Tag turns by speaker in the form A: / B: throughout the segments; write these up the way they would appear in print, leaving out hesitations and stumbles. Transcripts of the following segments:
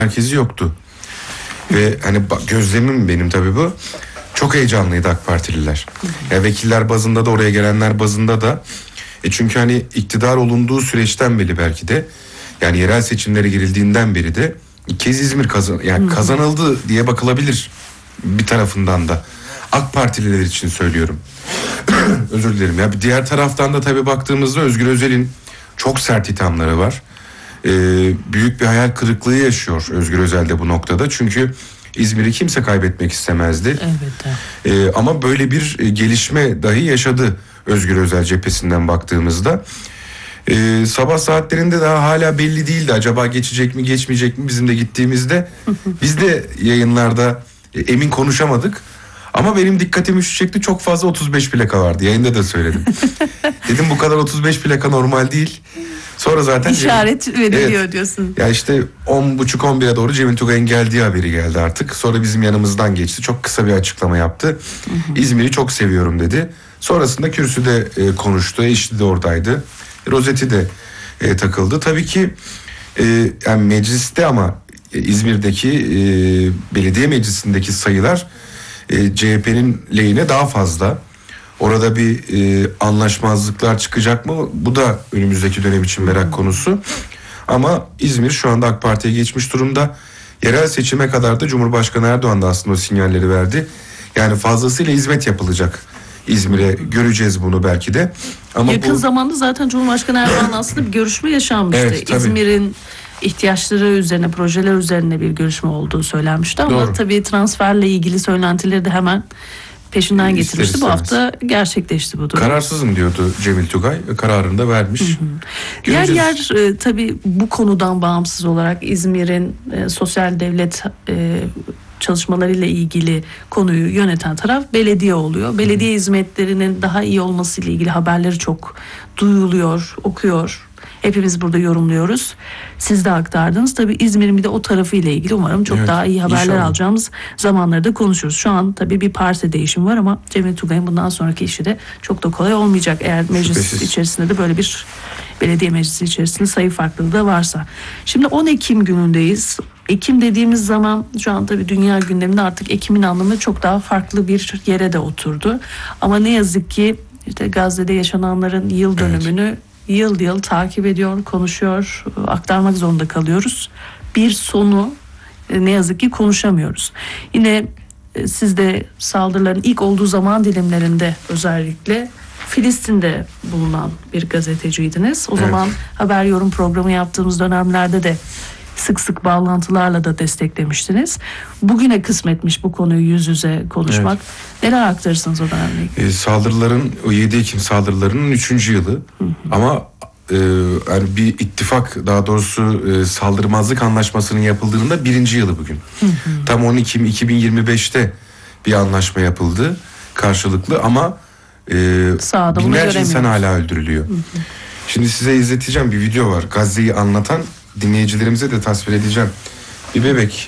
A: merkezi yoktu. Ve hani gözlemim benim tabii bu. Çok heyecanlıydı AK Partililer. Ya vekiller bazında da oraya gelenler bazında da. Çünkü hani iktidar olunduğu süreçten beri belki de, yani yerel seçimlere girildiğinden beri de ilk kez İzmir kazanıldı diye bakılabilir bir tarafından da. AK Partililer için söylüyorum. Özür dilerim. Ya bir diğer taraftan da tabii baktığımızda Özgür Özel'in çok sert ithamları var. Büyük bir hayal kırıklığı yaşıyor Özgür Özel de bu noktada. Çünkü İzmir'i kimse kaybetmek istemezdi.
B: Elbette.
A: Ama böyle bir gelişme dahi yaşadı Özgür Özel cephesinden baktığımızda. Sabah saatlerinde daha hala belli değildi. Acaba geçecek mi geçmeyecek mi bizim de gittiğimizde. Biz de yayınlarda emin konuşamadık. Ama benim dikkatimi şu çekti, çok fazla 35 plaka vardı. Yayında da söyledim. Dedim bu kadar 35 plaka normal değil. Sonra zaten
B: işaret veriliyor diyorsun.
A: Ya işte 10.30-11'e doğru Cemil Tugay'ın geldiği haberi geldi artık. Sonra bizim yanımızdan geçti. Çok kısa bir açıklama yaptı. İzmir'i çok seviyorum dedi. Sonrasında kürsüde konuştu. Eşi de oradaydı. Rozeti de takıldı. Tabii ki yani mecliste ama İzmir'deki belediye meclisindeki sayılar CHP'nin lehine daha fazla. Orada bir anlaşmazlıklar çıkacak mı? Bu da önümüzdeki dönem için merak konusu. Ama İzmir şu anda AK Parti'ye geçmiş durumda. Yerel seçime kadar da Cumhurbaşkanı Erdoğan da aslında o sinyalleri verdi. Yani fazlasıyla hizmet yapılacak İzmir'e, göreceğiz bunu belki de. Ama
B: yakın zamanda zaten Cumhurbaşkanı Erdoğan aslında bir görüşme yaşanmıştı.
A: Evet,
B: İzmir'in ihtiyaçları üzerine, projeler üzerine bir görüşme olduğu söylenmişti. Ama
A: doğru,
B: tabii transferle ilgili söylentileri de hemen peşinden getirmişti.
A: İster
B: Bu hafta gerçekleşti bu durum.
A: Kararsızım diyordu Cemil Tugay. Kararını da vermiş.
B: Yer yer tabii bu konudan bağımsız olarak İzmir'in sosyal devlet çalışmalarıyla ilgili konuyu yöneten taraf belediye oluyor. Belediye hizmetlerinin daha iyi olması ile ilgili haberleri çok duyuluyor, okuyor. Hepimiz burada yorumluyoruz. Siz de aktardınız. Tabii İzmir'in bir de o tarafı ile ilgili umarım çok daha iyi haberler
A: inşallah
B: alacağımız zamanları da konuşuruz. Şu an tabii bir parti değişimi var ama Cemil Tugay'ın bundan sonraki işi de çok da kolay olmayacak. Eğer meclis içerisinde de böyle bir belediye meclisi içerisinde sayı farklılığı da varsa. Şimdi 10 Ekim günündeyiz. Ekim dediğimiz zaman şu an tabii dünya gündeminde artık Ekim'in anlamı çok daha farklı bir yere de oturdu. Ama ne yazık ki işte Gazze'de yaşananların yıl dönümünü yıl yıl takip ediyor, konuşuyor, aktarmak zorunda kalıyoruz. Bir sonu ne yazık ki konuşamıyoruz. Yine siz de saldırıların ilk olduğu zaman dilimlerinde özellikle Filistin'de bulunan bir gazeteciydiniz. O zaman haber yorum programı yaptığımız dönemlerde de sık sık bağlantılarla da desteklemiştiniz. Bugüne kısmetmiş bu konuyu yüz yüze konuşmak. Neler aktarırsınız o dönemde?
A: Saldırıların, o 7 Ekim saldırılarının 3. yılı. Ama yani bir ittifak, daha doğrusu saldırmazlık anlaşmasının yapıldığının da 1. yılı bugün. Tam 10 Ekim 2025'te bir anlaşma yapıldı karşılıklı ama binlerce insan hala öldürülüyor. Şimdi size izleteceğim bir video var. Gazze'yi anlatan, dinleyicilerimize de tasvir edeceğim. Bir bebek.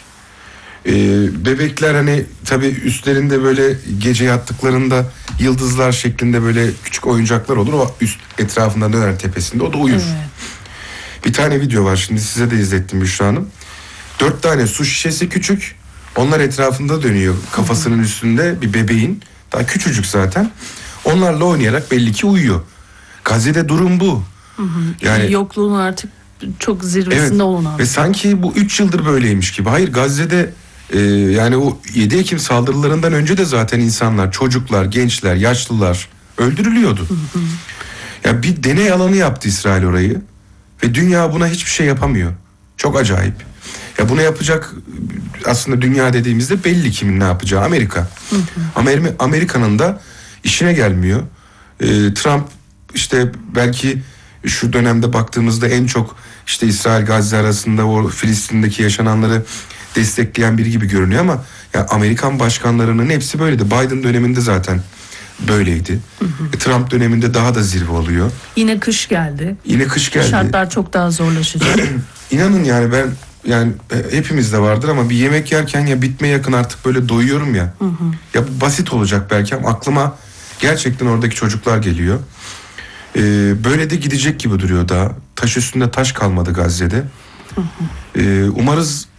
A: Bebekler hani tabii üstlerinde böyle gece yattıklarında yıldızlar şeklinde böyle küçük oyuncaklar olur. O üst etrafından döner tepesinde. O da uyur. Bir tane video var. Şimdi size de izlettim Büşra Hanım. 4 tane su şişesi küçük. Onlar etrafında dönüyor. Kafasının üstünde bir bebeğin. Daha küçücük zaten. Onlarla oynayarak belli ki uyuyor. Gazze'de durum bu.
B: Yani yokluğun artık çok zirvesinde olunan.
A: Ve sanki bu 3 yıldır böyleymiş gibi. Hayır, Gazze'de yani o 7 Ekim saldırılarından önce de zaten insanlar, çocuklar, gençler, yaşlılar öldürülüyordu. Ya bir deney alanı yaptı İsrail orayı ve dünya buna hiçbir şey yapamıyor. Çok acayip. Ya bunu yapacak aslında dünya dediğimizde belli kimin ne yapacağı, Amerika. Ama Amerika'nın da işine gelmiyor. Trump işte belki şu dönemde baktığımızda en çok işte İsrail Gazze arasında o Filistin'deki yaşananları destekleyen biri gibi görünüyor ama ya Amerikan başkanlarının hepsi böyleydi. Biden döneminde zaten böyleydi. Trump döneminde daha da zirve oluyor.
B: Yine kış geldi. Şartlar çok daha zorlaşacak.
A: İnanın yani ben hepimizde vardır ama bir yemek yerken ya bitmeye yakın artık böyle doyuyorum ya. Ya bu basit olacak belki ama aklıma gerçekten oradaki çocuklar geliyor. Böyle de gidecek gibi duruyor daha. Taş üstünde taş kalmadı Gazze'de. Umarız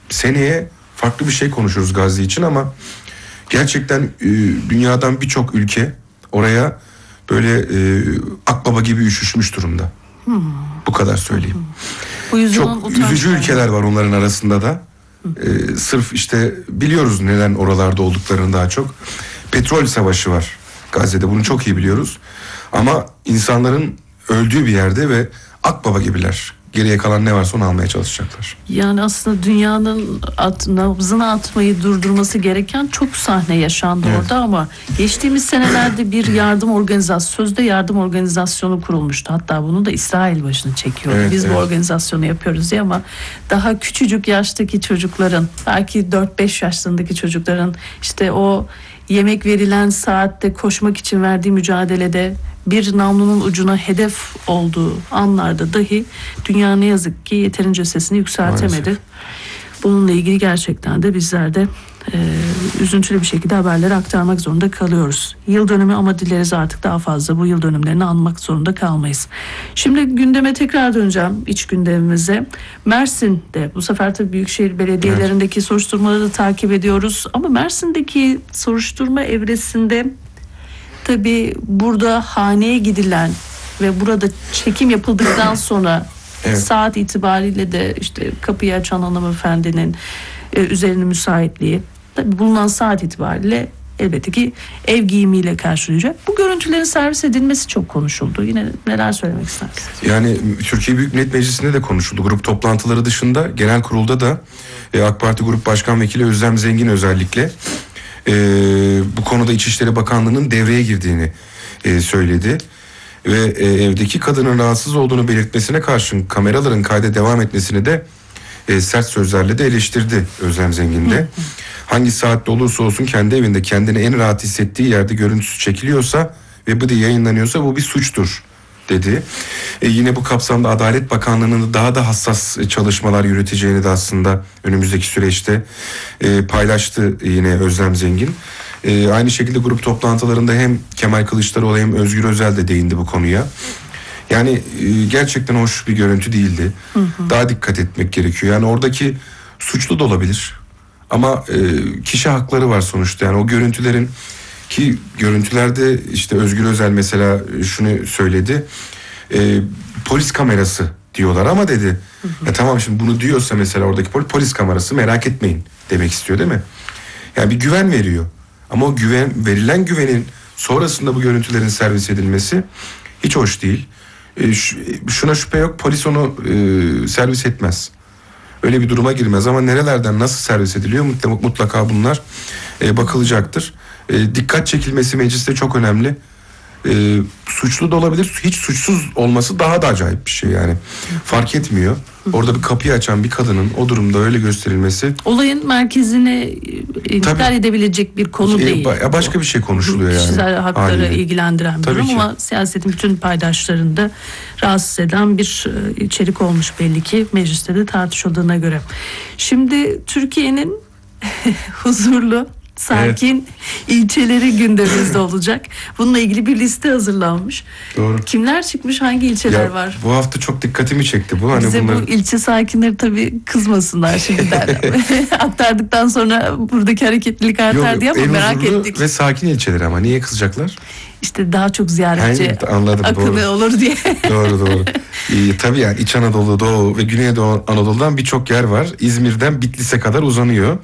A: seneye farklı bir şey konuşuruz Gazze için ama gerçekten dünyadan birçok ülke oraya böyle akbaba gibi üşüşmüş durumda. Bu kadar söyleyeyim.
B: Bu
A: çok üzücü ülkeler var onların arasında da. Sırf işte biliyoruz neden oralarda olduklarını daha çok. Petrol savaşı var Gazze'de, bunu çok iyi biliyoruz. Ama insanların öldüğü bir yerde ve akbaba gibiler. Geriye kalan ne varsa onu almaya çalışacaklar.
B: Yani aslında dünyanın nabzını atmayı durdurması gereken çok sahne yaşandı orada ama geçtiğimiz senelerde bir yardım organizasyonu, sözde yardım organizasyonu kurulmuştu. Hatta bunu da İsrail başını çekiyordu. Biz bu organizasyonu yapıyoruz diye ama daha küçücük yaştaki çocukların, belki 4-5 yaşlarındaki çocukların işte o yemek verilen saatte koşmak için verdiği mücadelede bir namlunun ucuna hedef olduğu anlarda dahi dünya ne yazık ki yeterince sesini yükseltemedi. Maalesef. Bununla ilgili gerçekten de bizler de üzüntülü bir şekilde haberleri aktarmak zorunda kalıyoruz. Yıl dönümü ama dileriz artık daha fazla bu yıl dönümlerini anmak zorunda kalmayız. Şimdi gündeme tekrar döneceğim, iç gündemimize. Mersin'de bu sefer tabii büyükşehir belediyelerindeki soruşturmaları da takip ediyoruz. Ama Mersin'deki soruşturma evresinde tabii burada haneye gidilen ve burada çekim yapıldıktan sonra saat itibariyle de işte kapıyı açan hanımefendinin üzerine müsaitliği tabii bulunan saat itibariyle elbette ki ev giyimiyle karşılayacak. Bu görüntülerin servis edilmesi çok konuşuldu. Yine neler söylemek istersiniz? Yani
A: Türkiye Büyük Millet Meclisi'nde de konuşuldu. Grup toplantıları dışında genel kurulda da AK Parti Grup Başkan Vekili Özlem Zengin özellikle bu konuda İçişleri Bakanlığı'nın devreye girdiğini söyledi. Ve evdeki kadının rahatsız olduğunu belirtmesine karşın kameraların kayda devam etmesini de sert sözlerle de eleştirdi Özlem Zengin de. Hangi saatte olursa olsun kendi evinde kendini en rahat hissettiği yerde görüntüsü çekiliyorsa ve bu da yayınlanıyorsa bu bir suçtur dedi. Yine bu kapsamda Adalet Bakanlığı'nın daha da hassas çalışmalar yürüteceğini de aslında önümüzdeki süreçte paylaştı yine Özlem Zengin. Aynı şekilde grup toplantılarında hem Kemal Kılıçdaroğlu hem Özgür Özel de değindi bu konuya. Yani gerçekten hoş bir görüntü değildi. Daha dikkat etmek gerekiyor. Yani oradaki suçlu da olabilir. Ama kişi hakları var sonuçta. Yani o görüntülerin ki görüntülerde işte Özgür Özel mesela şunu söyledi. Polis kamerası diyorlar ama dedi. Ya tamam şimdi bunu diyorsa mesela oradaki polis kamerası merak etmeyin demek istiyor değil mi? Yani bir güven veriyor. Ama o verilen güvenin sonrasında bu görüntülerin servis edilmesi hiç hoş değil. Şuna şüphe yok, polis onu servis etmez. Öyle bir duruma girmez ama nerelerden nasıl servis ediliyor mutlaka bunlar bakılacaktır. Dikkat çekilmesi mecliste çok önemli. Suçlu da olabilir, hiç suçsuz olması daha da acayip bir şey yani. Fark etmiyor. Orada bir kapıyı açan bir kadının o durumda öyle gösterilmesi. Olayın merkezine intihar edebilecek bir konu değil. Başka bir şey konuşuluyor yani. Kişisel hakları ilgilendiren bir durum ama siyasetin bütün paydaşlarını da rahatsız eden bir içerik olmuş belli ki mecliste de tartışıldığına göre. Şimdi Türkiye'nin huzurlu, sakin ilçeleri gündemimizde olacak. Bununla ilgili bir liste hazırlanmış. Doğru. Kimler çıkmış, hangi ilçeler var? Bu hafta çok dikkatimi çekti bu. Bize hani bu ilçe sakinleri tabii kızmasınlar şimdiden. Aktardıktan sonra buradaki hareketlilik artar diye ama merak ettik. Ve sakin ilçeler ama niye kızacaklar? İşte daha çok ziyaretçi akını olur diye. Doğru. Tabii yani İç Anadolu, Doğu ve Güneydoğu Anadolu'dan birçok yer var. İzmir'den Bitlis'e kadar uzanıyor.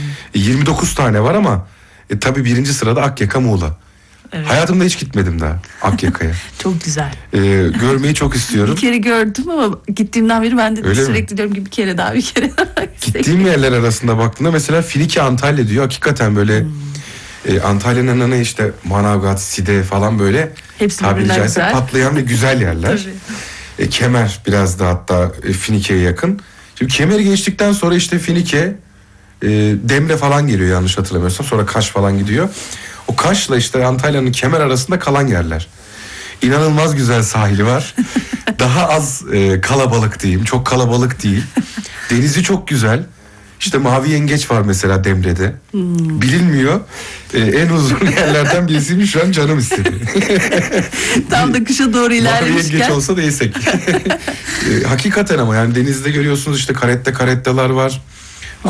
A: 29 tane var ama tabii birinci sırada Akyaka, Muğla. Evet. Hayatımda hiç gitmedim daha Akyaka'ya. Çok güzel. Görmeyi çok istiyorum. Bir kere gördüm ama gittiğimden beri ben de sürekli diyorum ki bir kere daha. Gittiğim yerler arasında baktığımda mesela Finike, Antalya diyor. Hakikaten böyle Antalya'nın işte Manavgat, Side falan böyle tabiri caizse patlayan ve güzel yerler. Kemer biraz da hatta Finike'ye yakın. Şimdi Kemer'i geçtikten sonra işte Finike, Demre falan geliyor yanlış hatırlamıyorsam. Sonra Kaş falan gidiyor. O Kaş'la işte Antalya'nın Kemer arasında kalan yerler. İnanılmaz güzel sahili var. Daha az kalabalık diyeyim. Çok kalabalık değil. Denizi çok güzel. İşte Mavi Yengeç var mesela Demre'de. Bilinmiyor. En uzun yerlerden birisiymiş, şu an canım istedi. Tam da kışa doğru ilerlemişken. Mavi Yengeç olsa da yesek. Hakikaten ama yani denizde görüyorsunuz işte karettalar var.